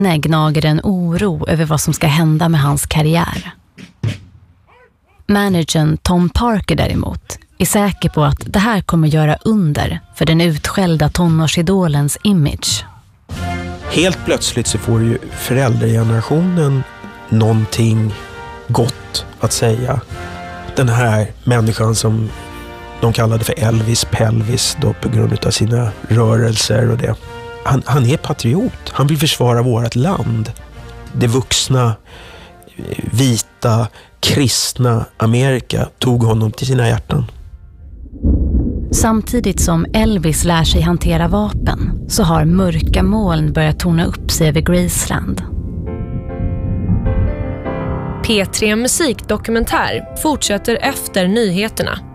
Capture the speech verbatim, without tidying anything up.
Henne gnager en oro över vad som ska hända med hans karriär. Managern Tom Parker däremot är säker på att det här kommer göra under för den utskällda tonårsidolens image. Helt plötsligt så får ju föräldragenerationen någonting gott att säga. Den här människan som de kallade för Elvis Pelvis då på grund av sina rörelser och det. Han, han är patriot. Han vill försvara vårt land. Det vuxna, vita, kristna Amerika tog honom till sina hjärtan. Samtidigt som Elvis lär sig hantera vapen så har mörka moln börjat torna upp sig över Graceland. P tre Musikdokumentär fortsätter efter nyheterna.